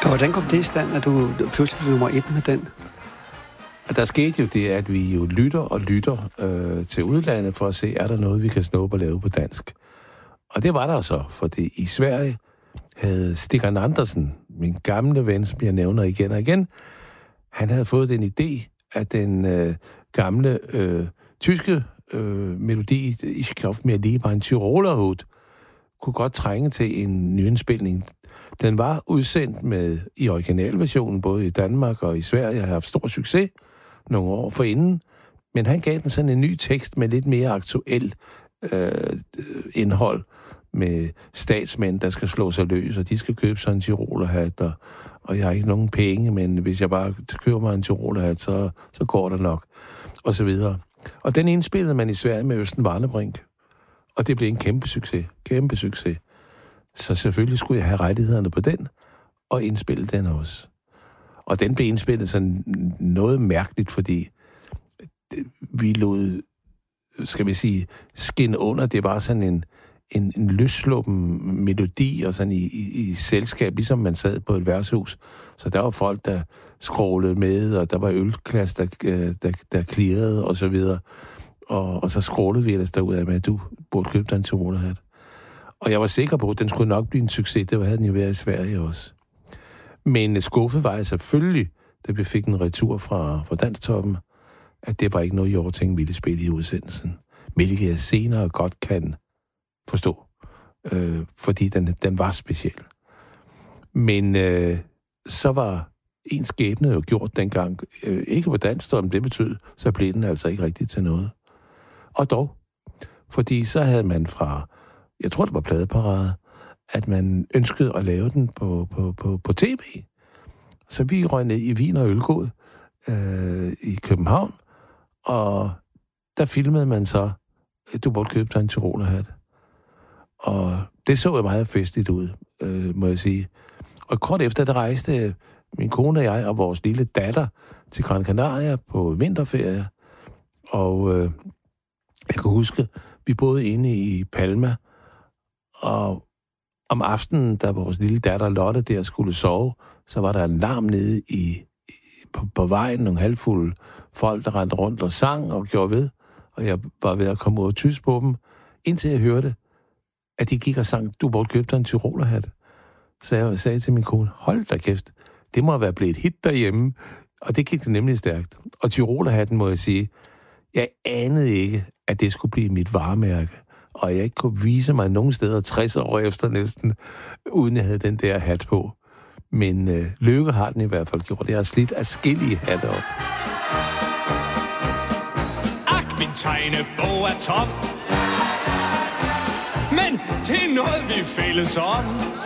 hvordan kom det i stand, at du pludselig blev nummer 1 med den? Der skete jo det, at vi jo lytter til udlandet for at se, er der noget, vi kan snuppe og lave på dansk. Og det var der så, fordi i Sverige havde Stikkan Andersen, min gamle ven, som jeg nævner igen og igen, han havde fået den idé, at den gamle tyske melodi, Ich kauf mir lieber ein Tyrolerhut, kunne godt trænge til en nyindspilning. Den var udsendt i originalversionen, både i Danmark og i Sverige. Jeg har haft stor succes nogle år forinden, men han gav den sådan en ny tekst med lidt mere aktuel indhold, med statsmænd, der skal slå sig løs, og de skal købe sig en tyrolerhat, og jeg har ikke nogen penge, men hvis jeg bare køber mig en tyrolerhat, så går det nok, og så videre. Og den indspillede man i Sverige med Østen Warnebrink, og det blev en kæmpe succes. Så selvfølgelig skulle jeg have rettighederne på den, og indspille den også. Og den blev indspillet sådan noget mærkeligt, fordi vi lod, skal vi sige, skinne under. Det var sådan en løssluppen melodi, og sådan i selskab, ligesom man sad på et værtshus. Så der var folk, der skrålede med, og der var ølglas, der klirrede, og så videre. Og så skrålede vi ellers derud af med, at du burde købe dig en tyrolerhat. Og jeg var sikker på, at den skulle nok blive en succes. Det havde den jo været i Sverige også. Men skuffet var jeg selvfølgelig, da vi fik en retur fra Danstoppen, at det var ikke noget, Hjorting ville spille i udsendelsen. Hvilket jeg senere godt kan forstå. Fordi den var speciel. Men så var en skæbne jo gjort dengang. Ikke på Danstoppen, det betød, så blev den altså ikke rigtig til noget. Og dog. Fordi så havde man fra, jeg tror det var Pladeparade, at man ønskede at lave den på tv. Så vi røg ned i Wien og Ølgod i København, og der filmede man så, du burde købe dig en tyrolerhat. Og det så jo meget festligt ud, må jeg sige. Og kort efter, der rejste min kone og jeg og vores lille datter til Gran Canaria på vinterferie. Og jeg kan huske, vi boede inde i Palma, og om aftenen, da vores lille datter Lotte der skulle sove, så var der en larm nede på vejen, nogle halvfulde folk, der rendte rundt og sang og gjorde ved. Og jeg var ved at komme ud og tysse på dem, indtil jeg hørte, at de gik og sang, du burde købe dig en tyrolerhat. Så jeg sagde til min kone, hold da kæft, det må være blevet et hit derhjemme. Og det gik det nemlig stærkt. Og tyrolerhatten, må jeg sige, jeg anede ikke, at det skulle blive mit varemærke. Og jeg ikke kunne vise mig nogen steder 60 år efter næsten, uden jeg havde den der hat på. Men Løkke har den i hvert fald gjort. Jeg har slidt adskillige hatte op. Ak, min tegnebog er tom. Men det er noget, vi fælles om.